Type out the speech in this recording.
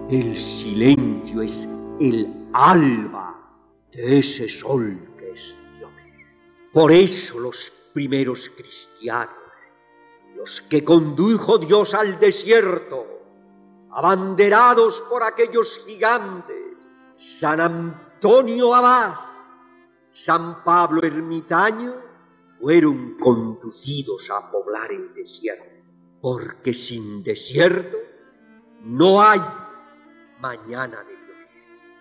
El silencio es el alba de ese sol que es Dios. Por eso los primeros cristianos, los que condujo Dios al desierto, abanderados por aquellos gigantes, San Antonio Abad, San Pablo Ermitaño, fueron conducidos a poblar el desierto, porque sin desierto no hay mañana de